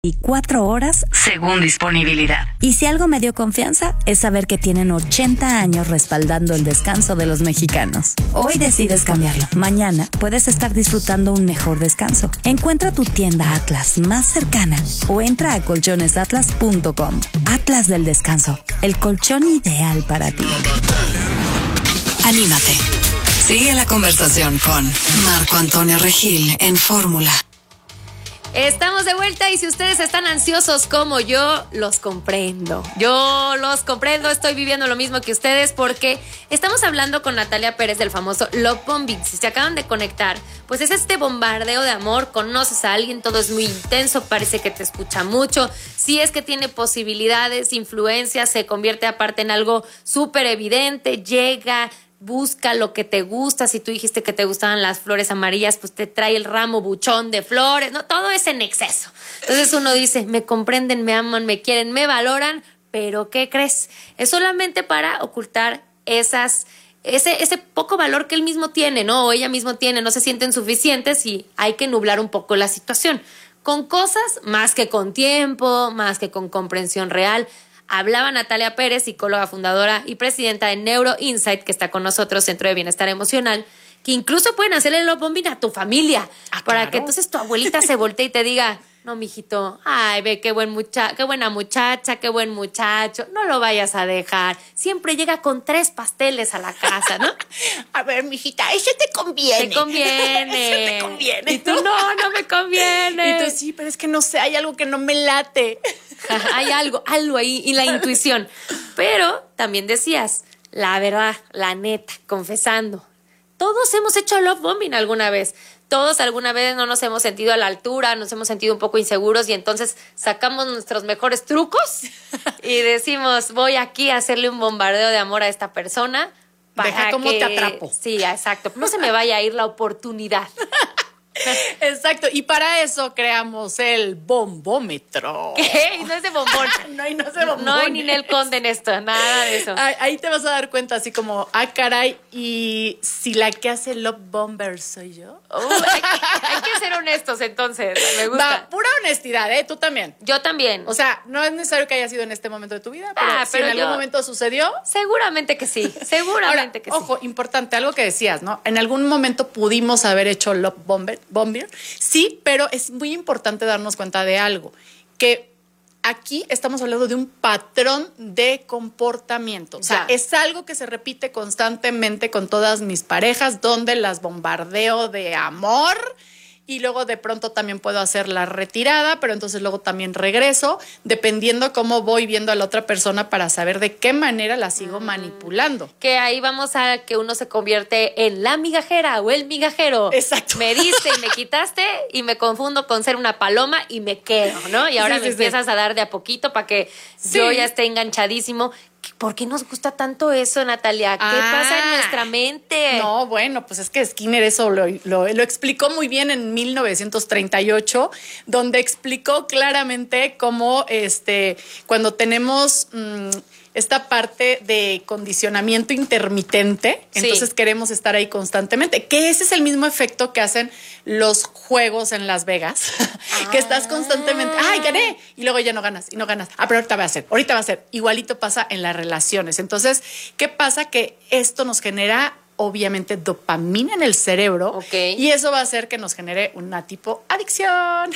y 4 horas según disponibilidad. Y si algo me dio confianza es saber que tienen 80 años respaldando el descanso de los mexicanos. Hoy decides cambiarlo. Mañana puedes estar disfrutando un mejor descanso. Encuentra tu tienda Atlas más cercana o entra a colchonesatlas.com. Atlas del descanso, el colchón ideal para ti. Anímate. Sigue la conversación con Marco Antonio Regil en Fórmula. Estamos de vuelta y si ustedes están ansiosos como yo, los comprendo. Yo los comprendo, estoy viviendo lo mismo que ustedes porque estamos hablando con Natalia Pérez del famoso Love Bombing. Si se acaban de conectar, pues es este bombardeo de amor, conoces a alguien, todo es muy intenso, parece que te escucha mucho. Si es que tiene posibilidades, influencias, se convierte aparte en algo súper evidente, llega, busca lo que te gusta. Si tú dijiste que te gustaban las flores amarillas, pues te trae el ramo buchón de flores, ¿no? Todo es en exceso. Entonces uno dice, me comprenden, me aman, me quieren, me valoran, pero ¿qué crees? Es solamente para ocultar ese poco valor que él mismo tiene, ¿no? O ella mismo tiene, no se sienten suficientes y hay que nublar un poco la situación. Con cosas más que con tiempo, más que con comprensión real. Hablaba Natalia Pérez, psicóloga fundadora y presidenta de Neuro Insight, que está con nosotros, Centro de Bienestar Emocional, que incluso pueden hacerle el love bombing a tu familia, para que entonces tu abuelita se voltee y te diga, no, mijito, ay, ve qué buena muchacha, qué buen muchacho, no lo vayas a dejar. Siempre llega con 3 pasteles a la casa, ¿no? A ver, mijita, ese te conviene. Te conviene. Ese te conviene. Y tú, no me conviene. Y tú, sí, pero es que no sé, hay algo que no me late. Hay algo ahí, y la intuición. Pero también decías, la verdad, la neta, confesando, todos hemos hecho love bombing alguna vez. Todos alguna vez no nos hemos sentido a la altura, nos hemos sentido un poco inseguros y entonces sacamos nuestros mejores trucos y decimos, voy aquí a hacerle un bombardeo de amor a esta persona. Deja cómo te atrapo. Sí, exacto. No se me vaya a ir la oportunidad. Exacto, y para eso creamos el bombómetro. ¿Qué? Y no es de bombón. No es de bombón. No hay Ninel Conde en esto, nada de eso. Ahí te vas a dar cuenta así como, caray, y si la que hace Love Bomber soy yo. Hay que ser honestos entonces, me gusta. Va, pura honestidad, tú también. Yo también. O sea, no es necesario que haya sido en este momento de tu vida, pero si en algún momento sucedió. Seguramente que sí, seguramente Ahora, que sí. Ojo, importante, algo que decías, ¿no? En algún momento pudimos haber hecho Love Bomber, sí, pero es muy importante darnos cuenta de algo, que aquí estamos hablando de un patrón de comportamiento. O sea, es algo que se repite constantemente con todas mis parejas, donde las bombardeo de amor y luego de pronto también puedo hacer la retirada, pero entonces luego también regreso, dependiendo cómo voy viendo a la otra persona para saber de qué manera la sigo manipulando. Que ahí vamos a que uno se convierte en la migajera o el migajero. Exacto. Me diste y me quitaste y me confundo con ser una paloma y me quedo, ¿no? Y ahora me empiezas a dar de a poquito para que yo ya esté enganchadísimo. ¿Por qué nos gusta tanto eso, Natalia? ¿Qué pasa en nuestra mente? No, bueno, pues es que Skinner eso lo explicó muy bien en 1938, donde explicó claramente cómo cuando tenemos esta parte de condicionamiento intermitente, entonces queremos estar ahí constantemente, que ese es el mismo efecto que hacen los juegos en Las Vegas, que estás constantemente, gané, y luego ya no ganas, pero ahorita va a ser, igualito pasa en las relaciones. Entonces, ¿qué pasa? Que esto nos genera obviamente dopamina en el cerebro, y eso va a hacer que nos genere una tipo adicción.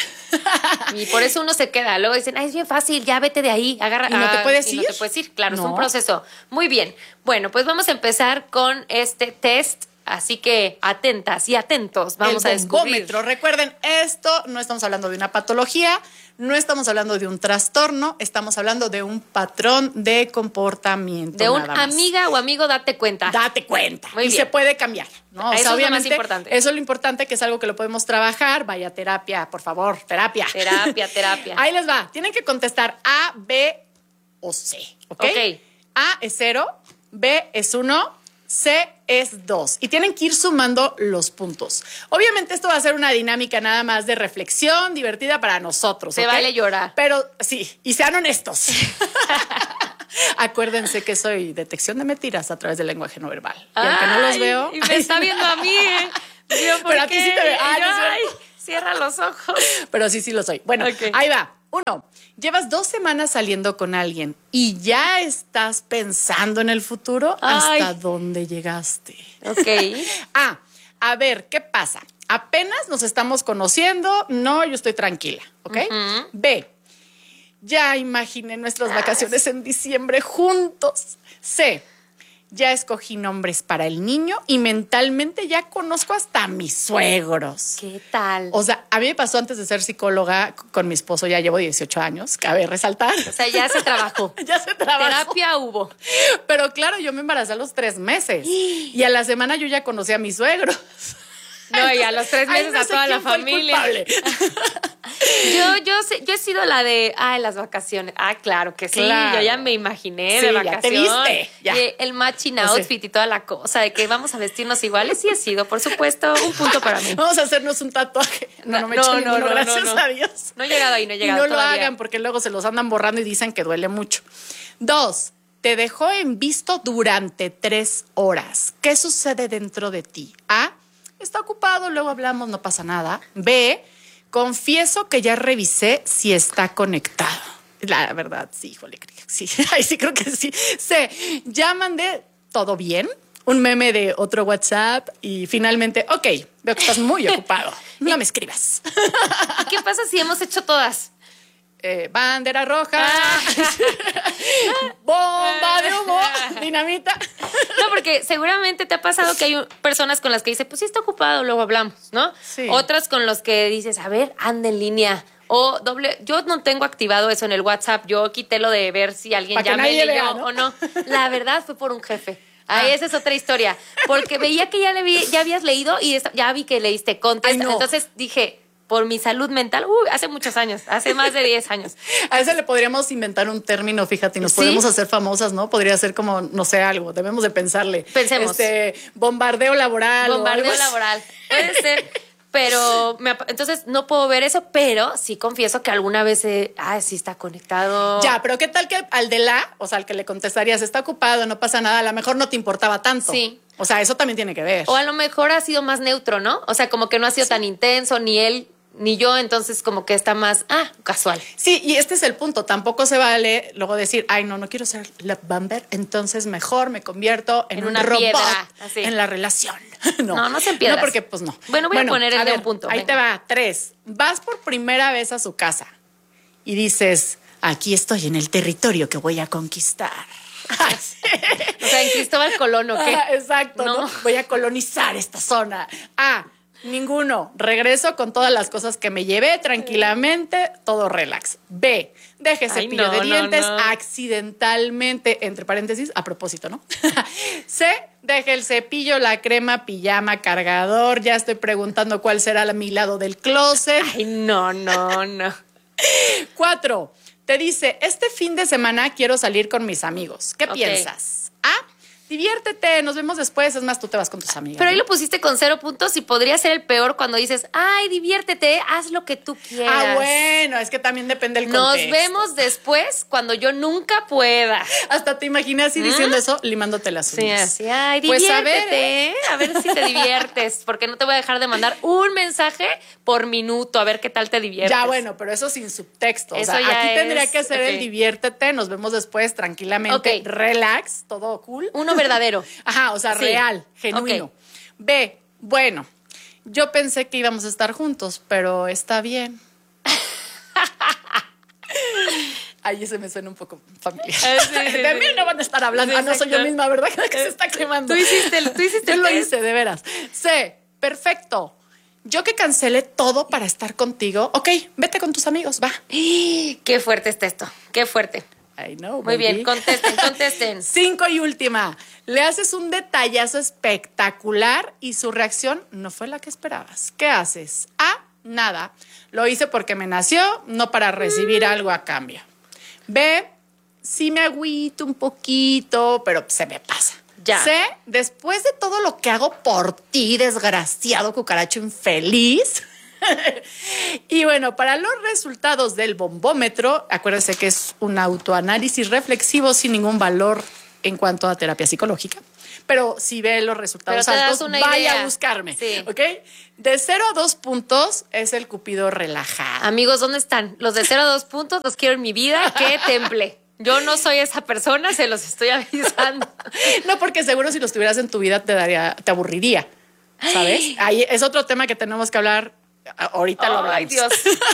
Y por eso uno se queda. Luego dicen, es bien fácil, ya vete de ahí, agarra. ¿Y no te puedes ir? No te puedes ir, claro, es un proceso. Muy bien. Bueno, pues vamos a empezar con este test. Así que atentas y atentos, vamos a descubrir. Recuerden, esto no estamos hablando de una patología, no estamos hablando de un trastorno, estamos hablando de un patrón de comportamiento. De un amiga o amigo, date cuenta. Date cuenta. Muy bien. Se puede cambiar, ¿no? Eso es lo más importante. Eso es lo importante, que es algo que lo podemos trabajar. Vaya, terapia, por favor, terapia. Terapia. Ahí les va. Tienen que contestar A, B o C, ¿ok? A es 0, B es 1, C es 2. Y tienen que ir sumando los puntos. Obviamente esto va a ser una dinámica nada más de reflexión, divertida para nosotros. Se vale llorar. Pero sí, y sean honestos. Acuérdense que soy detección de mentiras a través del lenguaje no verbal. Y aunque no los veo... Y me está viendo a mí, Pero a ti sí te veo. Cierra los ojos. Pero sí lo soy. Bueno, ahí va. 1, llevas 2 semanas saliendo con alguien y ya estás pensando en el futuro. Ay. ¿Hasta dónde llegaste? Ok. A ver, ¿qué pasa? Apenas nos estamos conociendo. No, yo estoy tranquila, ¿ok? B, ya imaginé nuestras vacaciones en diciembre juntos. C, ya escogí nombres para el niño y mentalmente ya conozco hasta a mis suegros. ¿Qué tal? O sea, a mí me pasó antes de ser psicóloga con mi esposo, ya llevo 18 años, cabe resaltar. O sea, ya se trabajó. Ya se trabajó. Terapia hubo. Pero claro, yo me embaracé a los 3 meses y a la semana yo ya conocí a mis suegros. No, y a los 3 meses no a sé toda la quién fue el familia. culpable. Yo he sido la de, las vacaciones. Claro que sí. Claro. Yo ya me imaginé Sí, de ya te vacaciones. viste, ya. Y el matching No sé. outfit y toda la cosa de que vamos a vestirnos iguales. Sí he sido, por supuesto, un punto para mí. Vamos a hacernos un tatuaje. No me he hecho ninguno, gracias a Dios. No he llegado ahí, no he Y llegado no lo todavía. hagan porque luego se los andan borrando y dicen que duele mucho. 2, te dejó en visto durante 3 horas. ¿Qué sucede dentro de ti? A, está ocupado, luego hablamos, no pasa nada. B, confieso que ya revisé si está conectado. La verdad, sí, híjole, sí. Ay, sí, creo que sí. C, ya mandé todo bien. Un meme de otro WhatsApp y finalmente, ok, veo que estás muy ocupado. No me escribas. ¿Y qué pasa si hemos hecho todas? Bandera roja, bomba de humo, dinamita. No, porque seguramente te ha pasado que hay personas con las que dices, pues sí está ocupado, luego hablamos, ¿no? Sí. Otras con las que dices, a ver, anda en línea. O doble, yo no tengo activado eso en el WhatsApp, yo quité lo de ver si alguien Pa' que ya me nadie leyó vea, ¿no? o no. La verdad fue por un jefe. Ahí esa es otra historia. Porque veía que ya habías leído y ya vi que leíste contest. Ay, no. Entonces dije, por mi salud mental, hace muchos años, hace más de 10 años. A ese le podríamos inventar un término, fíjate, y nos ¿Sí? podemos hacer famosas, ¿no? Podría ser como, no sé, algo, debemos de pensarle. Pensemos. Bombardeo laboral. Bombardeo o algo así. laboral. Puede ser. Pero entonces no puedo ver eso, pero sí confieso que alguna vez sí está conectado. Ya, pero ¿qué tal que al o sea, al que le contestarías, está ocupado, no pasa nada, a lo mejor no te importaba tanto? Sí. O sea, eso también tiene que ver. O a lo mejor ha sido más neutro, ¿no? O sea, como que no ha sido tan intenso, ni él ni yo, entonces como que está más casual. Sí, y este es el punto. Tampoco se vale luego decir, ay, no quiero ser love bomber, entonces mejor me convierto en un una robot piedra, así. en la relación. No se piedras. No, porque pues no. Bueno, voy a poner el de ver, un punto. Ahí venga. te va, 3. Vas por primera vez a su casa y dices, aquí estoy en el territorio que voy a conquistar. O sea, en Cristóbal Colón, ¿o qué? Exacto, ¿no? Voy a colonizar esta zona. Ninguno. Regreso con todas las cosas que me llevé tranquilamente, todo relax. B, deje cepillo de dientes accidentalmente, entre paréntesis, a propósito, ¿no? C, deje el cepillo, la crema, pijama, cargador. Ya estoy preguntando cuál será mi lado del closet. Ay, no. 4, te dice, este fin de semana quiero salir con mis amigos. ¿Qué piensas? A, diviértete, nos vemos después. Es más, tú te vas con tus amigas. Pero ahí ¿no? lo pusiste con 0 puntos y podría ser el peor cuando dices, ay, diviértete, haz lo que tú quieras. Bueno, es que también depende del Nos contexto. vemos después cuando yo nunca pueda. Hasta te imaginas así diciendo eso, limándote las Sí, uñas. así, ay, Pues diviértete, a ver si te diviertes, porque no te voy a dejar de mandar un mensaje por minuto, a ver qué tal te diviertes. Ya, bueno, pero eso sin subtexto. Eso o sea, ya aquí tendría es, que ser el ok. diviértete, nos vemos después tranquilamente, Ok. relax, todo cool. Uno verdadero. Ajá, o sea, Sí. real, genuino. Ok. B, bueno, yo pensé que íbamos a estar juntos, pero está bien. Ahí se me suena un poco familiar. Sí, De mí no van a estar hablando. Sí, No soy yo exacto. misma, ¿verdad? Que se está quemando. Tú hiciste Yo el lo test. hice, de veras. C, perfecto. Yo que cancelé todo para estar contigo. Ok, vete con tus amigos, va. Qué fuerte está esto, qué fuerte. I know, Muy baby. bien, contesten. 5 y última. Le haces un detallazo espectacular y su reacción no fue la que esperabas. ¿Qué haces? A, nada. Lo hice porque me nació, no para recibir algo a cambio. B, sí me agüito un poquito, pero se me pasa. Ya. C, después de todo lo que hago por ti, desgraciado cucaracho infeliz. Y bueno, para los resultados del bombómetro, acuérdense que es un autoanálisis reflexivo sin ningún valor en cuanto a terapia psicológica. Pero si ve los resultados Pero te das altos, una vaya idea. a buscarme. Sí. ¿Ok? De 0 a 2 puntos es el cupido relajado. Amigos, ¿dónde están? Los de 0 a 2 puntos los quiero en mi vida. ¡Qué temple! Yo no soy esa persona, se los estoy avisando. No, porque seguro si los tuvieras en tu vida te aburriría, ¿sabes? Ahí es otro tema que tenemos que hablar. Ahorita lo hablamos. Ay, Dios.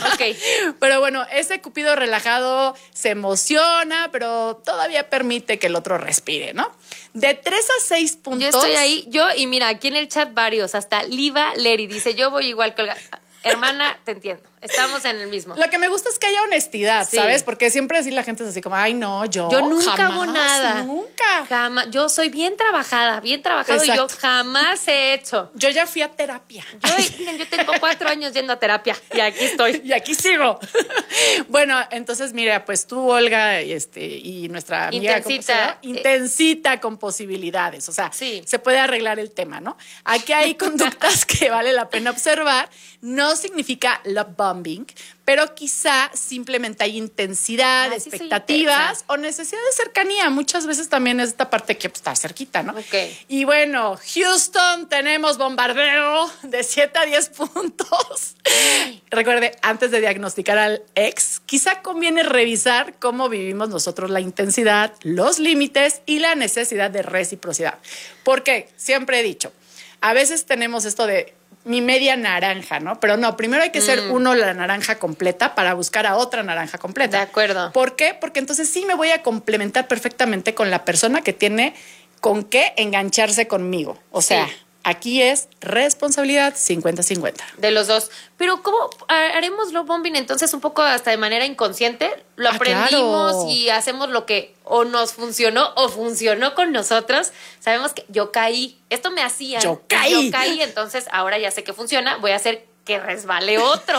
Ok. Pero bueno, ese cupido relajado se emociona, pero todavía permite que el otro respire, ¿no? De 3 a 6 puntos. Yo estoy ahí, y mira, aquí en el chat varios, hasta Liva Leri dice, yo voy igual que Olga. Hermana, te entiendo. Estamos en el mismo. Lo que me gusta es que haya honestidad, Sí. ¿sabes? Porque siempre así la gente es así como, ay, no, yo nunca jamás, hago nada. Nunca. Jamás. Yo soy bien trabajado Exacto. y yo jamás he hecho. Yo ya fui a terapia. Miren, yo tengo 4 años yendo a terapia y aquí estoy. Y aquí sigo. Bueno, entonces, mira, pues tú, Olga, y nuestra amiga ¿cómo se llama? Intensita con posibilidades. O sea, Sí. se puede arreglar el tema, ¿no? Aquí hay conductas que vale la pena observar. No significa love bombing, pero quizá simplemente hay intensidad, Ah, sí soy expectativas intensa. o necesidad de cercanía. Muchas veces también es esta parte que pues, está cerquita, ¿no? Ok. Y bueno, Houston, tenemos bombardeo de 7 a 10 puntos. Recuerde, antes de diagnosticar al ex, quizá conviene revisar cómo vivimos nosotros la intensidad, los límites y la necesidad de reciprocidad. Porque siempre he dicho, a veces tenemos esto de mi media naranja, ¿no? Pero no, primero hay que ser uno la naranja completa para buscar a otra naranja completa. De acuerdo. ¿Por qué? Porque entonces sí me voy a complementar perfectamente con la persona que tiene con qué engancharse conmigo. O sea, Sí. aquí es responsabilidad 50-50. De los dos. Pero ¿cómo haremos love bombing entonces un poco hasta de manera inconsciente? Lo aprendimos claro. y hacemos lo que o nos funcionó o funcionó con nosotros. Sabemos que yo caí. Esto me hacía. Yo caí. Yo caí, entonces ahora ya sé que funciona. Voy a hacer que resbale otro.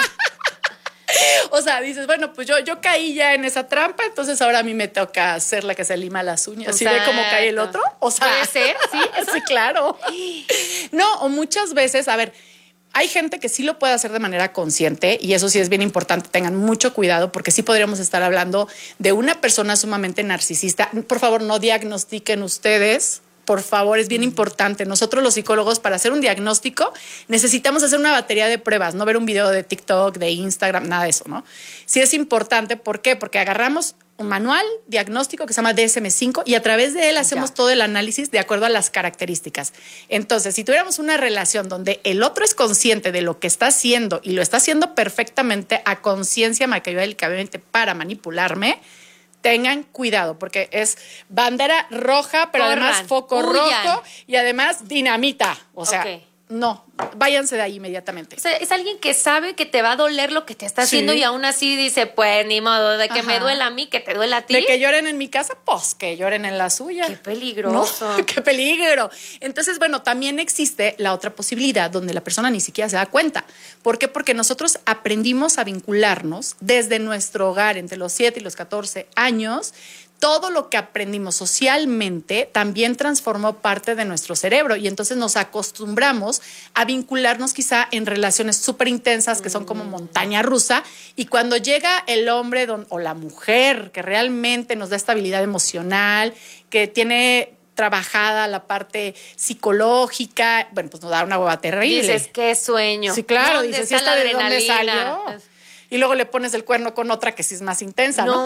O sea, dices, bueno, pues yo caí ya en esa trampa, entonces ahora a mí me toca ser la que se lima las uñas. ¿Sí ve cómo cae el otro? O sea, Puede ser, sí. Sí, claro. No, o muchas veces, a ver, hay gente que sí lo puede hacer de manera consciente y eso sí es bien importante, tengan mucho cuidado porque sí podríamos estar hablando de una persona sumamente narcisista. Por favor, no diagnostiquen ustedes. Por favor, es bien importante. Nosotros los psicólogos, para hacer un diagnóstico, necesitamos hacer una batería de pruebas, no ver un video de TikTok, de Instagram, nada de eso, ¿no? Sí es importante, ¿por qué? Porque agarramos un manual diagnóstico que se llama DSM-5 y a través de él hacemos todo el análisis de acuerdo a las características. Entonces, si tuviéramos una relación donde el otro es consciente de lo que está haciendo y lo está haciendo perfectamente a conciencia maquiavélicamente para manipularme, tengan cuidado porque es bandera roja, pero Corran, además foco huyan. rojo y además dinamita. O sea, Ok. no, váyanse de ahí inmediatamente. O sea, es alguien que sabe que te va a doler lo que te está Sí. haciendo y aún así dice, pues ni modo, de que me Ajá. duela a mí, que te duela a ti. De que lloren en mi casa, pues que lloren en la suya. Qué peligroso. No, qué peligro. Entonces, bueno, también existe la otra posibilidad donde la persona ni siquiera se da cuenta. ¿Por qué? Porque nosotros aprendimos a vincularnos desde nuestro hogar entre los 7 y los 14 años. Todo lo que aprendimos socialmente también transformó parte de nuestro cerebro y entonces nos acostumbramos a vincularnos quizá en relaciones súper intensas que son como montaña rusa y cuando llega el hombre o la mujer que realmente nos da estabilidad emocional, que tiene trabajada la parte psicológica, bueno, pues nos da una hueva terrible. Dices, qué sueño. Sí, claro, ¿Dónde dices, ¿y está esta la de dónde adrenalina? salió? Y luego le pones el cuerno con otra que sí es más intensa, ¿no?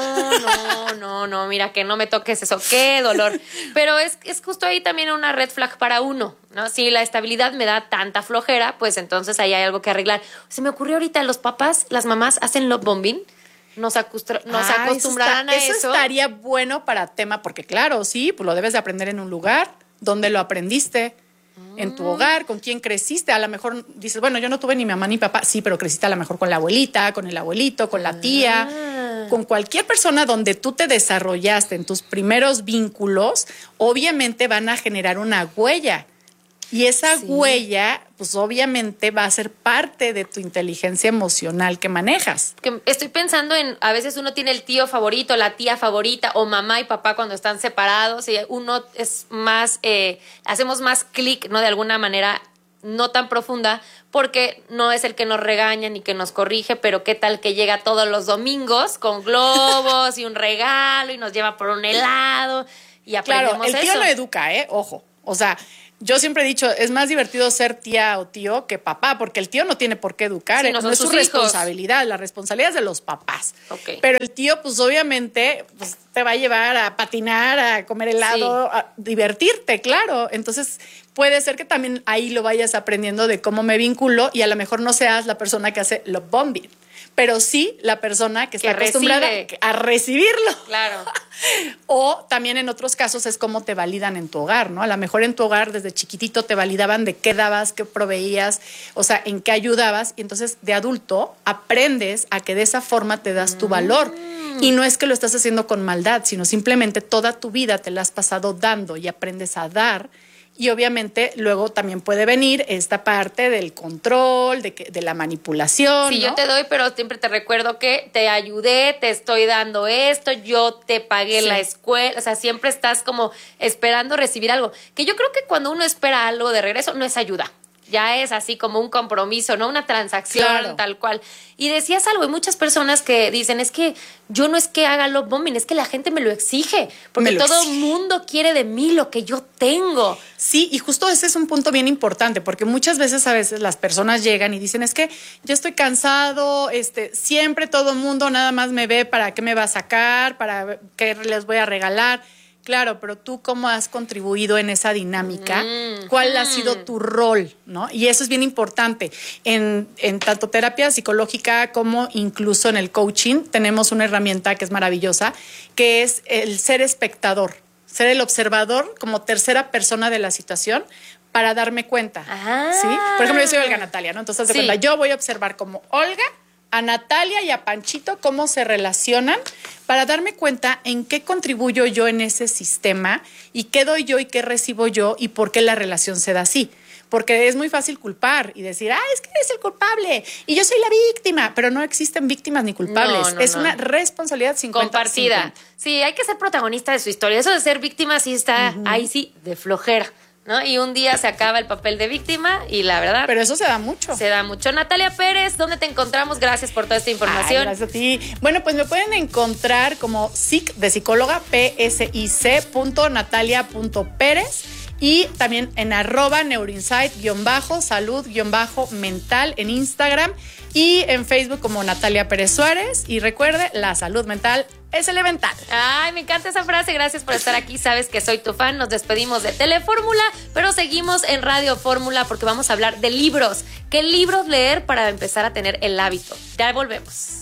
No, mira, que no me toques eso, qué dolor. Pero es justo ahí también una red flag para uno, ¿no? Si la estabilidad me da tanta flojera, pues entonces ahí hay algo que arreglar. Se me ocurrió ahorita, los papás, las mamás hacen love bombing, nos acostumbrarán a eso. Eso estaría bueno para tema, porque claro, sí, pues lo debes de aprender en un lugar donde lo aprendiste. En tu hogar, con quién creciste, a lo mejor dices, bueno, yo no tuve ni mamá ni papá, sí, pero creciste a lo mejor con la abuelita, con el abuelito, con la tía, con cualquier persona donde tú te desarrollaste en tus primeros vínculos, obviamente van a generar una huella. Y esa huella, pues obviamente va a ser parte de tu inteligencia emocional que manejas. Que estoy pensando en, a veces uno tiene el tío favorito, la tía favorita, o mamá y papá cuando están separados, y uno es más, hacemos más clic, ¿no? De alguna manera no tan profunda, porque no es el que nos regaña ni que nos corrige, pero qué tal que llega todos los domingos con globos y un regalo y nos lleva por un helado. y aprendemos Claro, el tío eso. no educa, ojo. O sea, yo siempre he dicho, es más divertido ser tía o tío que papá, porque el tío no tiene por qué educar, Sí, no no son es su sus hijos. responsabilidad, la responsabilidad es de los papás. Ok. Pero el tío, pues obviamente, pues, te va a llevar a patinar, a comer helado, Sí. a divertirte, claro. Entonces, puede ser que también ahí lo vayas aprendiendo de cómo me vinculo y a lo mejor no seas la persona que hace love bombing, pero sí la persona que está acostumbrada recibe. a recibirlo. Claro. O también en otros casos es cómo te validan en tu hogar, ¿no? A lo mejor en tu hogar desde chiquitito te validaban de qué dabas, qué proveías, o sea, en qué ayudabas. Y entonces de adulto aprendes a que de esa forma te das tu valor. Y no es que lo estás haciendo con maldad, sino simplemente toda tu vida te la has pasado dando y aprendes a dar. Y obviamente luego también puede venir esta parte del control, de la manipulación. Sí, ¿no? yo te doy, pero siempre te recuerdo que te ayudé, te estoy dando esto, yo te pagué Sí. la escuela, o sea, siempre estás como esperando recibir algo. Que yo creo que cuando uno espera algo de regreso, no es ayuda. Ya es así como un compromiso, ¿no? Una transacción, Claro. tal cual. Y decías algo, hay muchas personas que dicen, es que yo no es que haga love bombing, es que la gente me lo exige, porque Me lo todo el exige. mundo quiere de mí lo que yo tengo. Sí, y justo ese es un punto bien importante, porque muchas veces a veces las personas llegan y dicen, es que ya estoy cansado, siempre todo el mundo nada más me ve para qué me va a sacar, para qué les voy a regalar. Claro, pero tú cómo has contribuido en esa dinámica, cuál ha sido tu rol, ¿no? Y eso es bien importante. En tanto terapia psicológica como incluso en el coaching tenemos una herramienta que es maravillosa, que es el ser espectador, ser el observador como tercera persona de la situación para darme cuenta. Ah. ¿Sí? Por ejemplo, yo soy Olga Natalia, ¿no? Entonces, haz de Sí. cuenta, yo voy a observar como Olga, a Natalia y a Panchito cómo se relacionan para darme cuenta en qué contribuyo yo en ese sistema y qué doy yo y qué recibo yo y por qué la relación se da así. Porque es muy fácil culpar y decir, es que eres el culpable y yo soy la víctima, pero no existen víctimas ni culpables. No, es no. una responsabilidad 50-50. Compartida. Sí, hay que ser protagonista de su historia. Eso de ser víctima sí está ahí sí de flojera, ¿no? Y un día se acaba el papel de víctima y la verdad Pero eso se da mucho. se da mucho. Natalia Pérez, ¿dónde te encontramos? Gracias por toda esta Ay, información. gracias a ti. Bueno, pues me pueden encontrar como psic de psicóloga, psic.natalia.pérez y también en @neuroinsight_salud_mental en Instagram y en Facebook como Natalia Pérez Suárez. Y recuerde, la salud mental es elemental. Ay, me encanta esa frase. Gracias por estar aquí. Sabes que soy tu fan. Nos despedimos de Telefórmula, pero seguimos en Radio Fórmula porque vamos a hablar de libros. ¿Qué libros leer para empezar a tener el hábito? Ya volvemos.